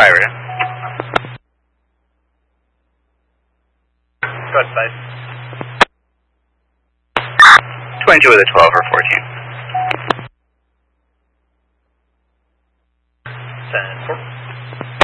driver. Go ahead, 22 with a 12 or 14. 10-4.